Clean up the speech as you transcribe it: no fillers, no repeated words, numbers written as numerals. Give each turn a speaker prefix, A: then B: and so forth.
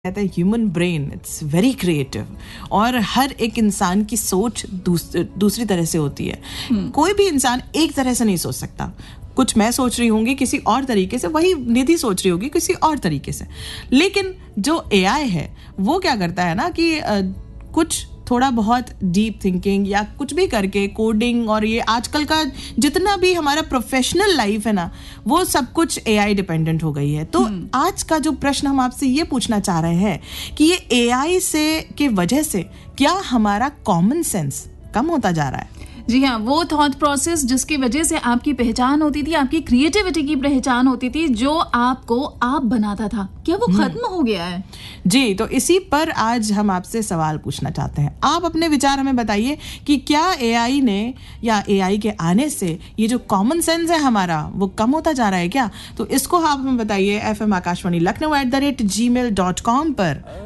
A: कहते हैं human brain it's very creative और हर एक इंसान की सोच दूसरी तरह से होती है। कोई भी इंसान एक तरह से नहीं सोच सकता। कुछ मैं सोच रही होंगी किसी और तरीके से, वही निधि सोच रही होगी किसी और तरीके से। लेकिन जो एआई है वो क्या करता है ना कि कुछ थोड़ा बहुत डीप थिंकिंग या कुछ भी करके कोडिंग, और ये आजकल का जितना भी हमारा प्रोफेशनल लाइफ है ना, वो सब कुछ एआई डिपेंडेंट हो गई है। तो आज का जो प्रश्न हम आपसे ये पूछना चाह रहे हैं कि ये एआई से के वजह से क्या हमारा कॉमन सेंस कम होता जा रहा है?
B: जी हाँ, वो थॉट प्रोसेस जिसकी वजह से आपकी पहचान होती थी, आपकी क्रिएटिविटी की पहचान होती थी, जो आपको आप बनाता था, क्या वो खत्म हो गया है?
A: जी, तो इसी पर आज हम आपसे सवाल पूछना चाहते हैं। आप अपने विचार हमें बताइए कि क्या एआई ने या एआई के आने से ये जो कॉमन सेंस है हमारा वो कम होता जा रहा है क्या? तो इसको आप हमें बताइए FM आकाशवाणी लखनऊ @gmail.com पर।